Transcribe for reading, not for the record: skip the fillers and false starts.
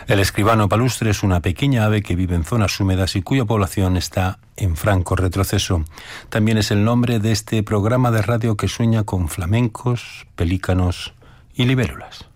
El escribano palustre es una pequeña ave que vive en zonas húmedas y cuya población está en franco retroceso. También es el nombre de este programa de radio que sueña con flamencos, pelícanos y libélulas.